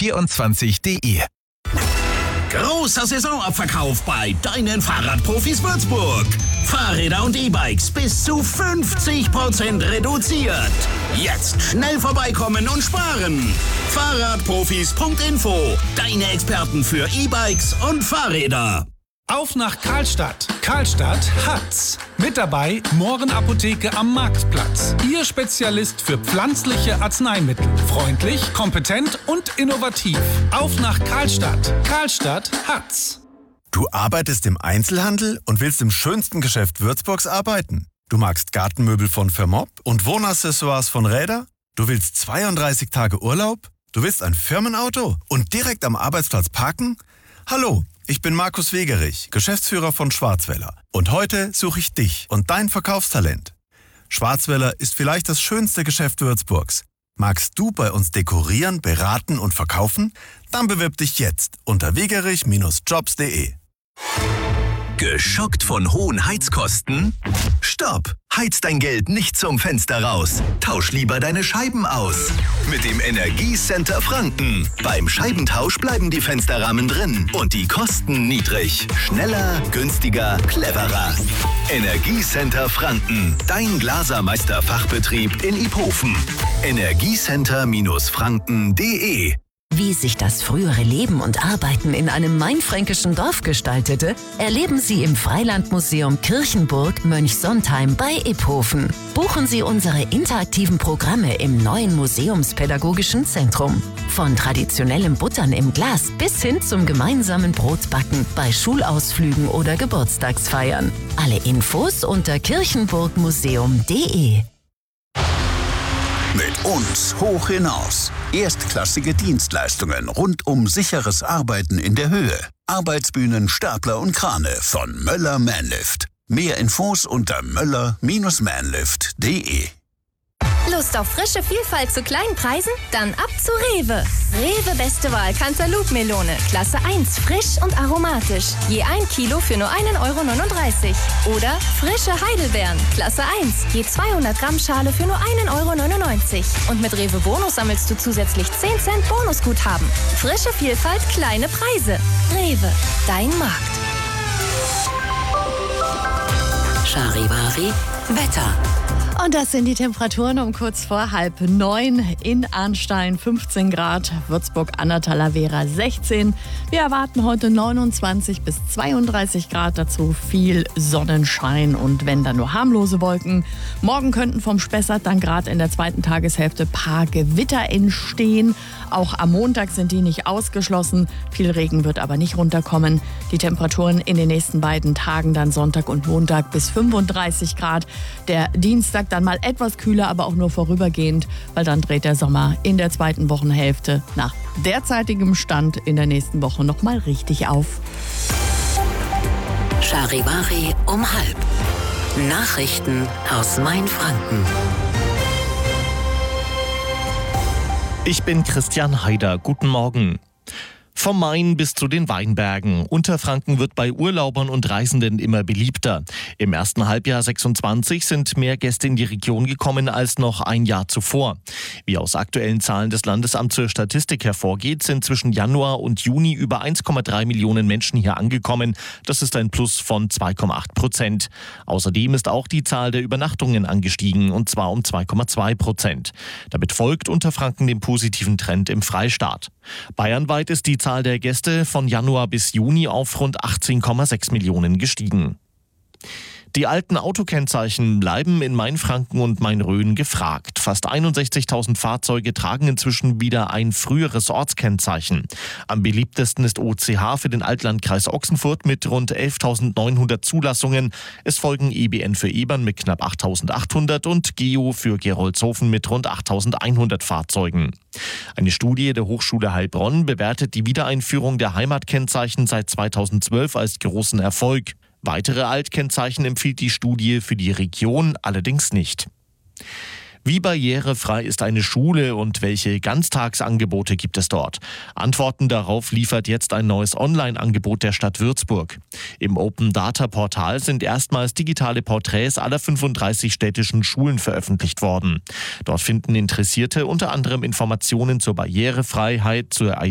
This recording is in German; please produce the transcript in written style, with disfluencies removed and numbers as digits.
check24.de. Großer Saisonabverkauf bei deinen Fahrradprofis Würzburg. Fahrräder und E-Bikes bis zu 50% reduziert. Jetzt schnell vorbeikommen und sparen. Fahrradprofis.info. Deine Experten für E-Bikes und Fahrräder. Auf nach Karlstadt. Karlstadt hat's. Mit dabei Mohren-Apotheke am Marktplatz. Ihr Spezialist für pflanzliche Arzneimittel. Freundlich, kompetent und innovativ. Auf nach Karlstadt. Karlstadt hat's. Du arbeitest im Einzelhandel und willst im schönsten Geschäft Würzburgs arbeiten. Du magst Gartenmöbel von Vermob und Wohnaccessoires von Räder. Du willst 32 Tage Urlaub. Du willst ein Firmenauto und direkt am Arbeitsplatz parken. Hallo. Ich bin Markus Wegerich, Geschäftsführer von Schwarzwälder. Und heute suche ich dich und dein Verkaufstalent. Schwarzwälder ist vielleicht das schönste Geschäft Würzburgs. Magst du bei uns dekorieren, beraten und verkaufen? Dann bewirb dich jetzt unter wegerich-jobs.de. Geschockt von hohen Heizkosten? Stopp! Heiz dein Geld nicht zum Fenster raus. Tausch lieber deine Scheiben aus. Mit dem Energiecenter Franken. Beim Scheibentausch bleiben die Fensterrahmen drin und die Kosten niedrig. Schneller, günstiger, cleverer. Energiecenter Franken. Dein Glasermeister-Fachbetrieb in Iphofen. Energiecenter-franken.de. Wie sich das frühere Leben und Arbeiten in einem mainfränkischen Dorf gestaltete, erleben Sie im Freilandmuseum Kirchenburg Mönchsontheim bei Iphofen. Buchen Sie unsere interaktiven Programme im neuen Museumspädagogischen Zentrum. Von traditionellem Buttern im Glas bis hin zum gemeinsamen Brotbacken bei Schulausflügen oder Geburtstagsfeiern. Alle Infos unter kirchenburgmuseum.de. Mit uns hoch hinaus. Erstklassige Dienstleistungen rund um sicheres Arbeiten in der Höhe. Arbeitsbühnen, Stapler und Krane von Möller Manlift. Mehr Infos unter möller-manlift.de. Lust auf frische Vielfalt zu kleinen Preisen? Dann ab zu Rewe. Rewe beste Wahl Cantaloupe-Melone. Klasse 1, frisch und aromatisch. Je 1 Kilo für nur 1,39 €. Oder frische Heidelbeeren. Klasse 1, je 200 Gramm Schale für nur 1,99 €. Und mit Rewe Bonus sammelst du zusätzlich 10 Cent Bonusguthaben. Frische Vielfalt, kleine Preise. Rewe, dein Markt. Charivari Wetter. Und das sind die Temperaturen um kurz vor 8:30. In Arnstein 15 Grad, Würzburg an der Talavera 16. Wir erwarten heute 29 bis 32 Grad, dazu viel Sonnenschein und wenn dann nur harmlose Wolken. Morgen könnten vom Spessart dann gerade in der zweiten Tageshälfte paar Gewitter entstehen. Auch am Montag sind die nicht ausgeschlossen. Viel Regen wird aber nicht runterkommen. Die Temperaturen in den nächsten beiden Tagen, dann Sonntag und Montag, bis 35 Grad. Der Dienstag dann mal etwas kühler, aber auch nur vorübergehend, weil dann dreht der Sommer in der zweiten Wochenhälfte nach derzeitigem Stand in der nächsten Woche nochmal richtig auf. Charivari um 12:30. Nachrichten aus Mainfranken. Ich bin Christian Haider. Guten Morgen. Vom Main bis zu den Weinbergen. Unterfranken wird bei Urlaubern und Reisenden immer beliebter. Im ersten Halbjahr 26 sind mehr Gäste in die Region gekommen als noch ein Jahr zuvor. Wie aus aktuellen Zahlen des Landesamts für Statistik hervorgeht, sind zwischen Januar und Juni über 1,3 Millionen Menschen hier angekommen. Das ist ein Plus von 2,8%. Außerdem ist auch die Zahl der Übernachtungen angestiegen, und zwar um 2,2%. Damit folgt Unterfranken dem positiven Trend im Freistaat. Bayernweit ist die Zahl der Gäste von Januar bis Juni auf rund 18,6 Millionen gestiegen. Die alten Autokennzeichen bleiben in Mainfranken und Main-Rhön gefragt. Fast 61.000 Fahrzeuge tragen inzwischen wieder ein früheres Ortskennzeichen. Am beliebtesten ist OCH für den Altlandkreis Ochsenfurt mit rund 11.900 Zulassungen. Es folgen EBN für Ebern mit knapp 8.800 und GEO für Gerolzhofen mit rund 8.100 Fahrzeugen. Eine Studie der Hochschule Heilbronn bewertet die Wiedereinführung der Heimatkennzeichen seit 2012 als großen Erfolg. Weitere Altkennzeichen empfiehlt die Studie für die Region allerdings nicht. Wie barrierefrei ist eine Schule und welche Ganztagsangebote gibt es dort? Antworten darauf liefert jetzt ein neues Online-Angebot der Stadt Würzburg. Im Open-Data-Portal sind erstmals digitale Porträts aller 35 städtischen Schulen veröffentlicht worden. Dort finden Interessierte unter anderem Informationen zur Barrierefreiheit, zur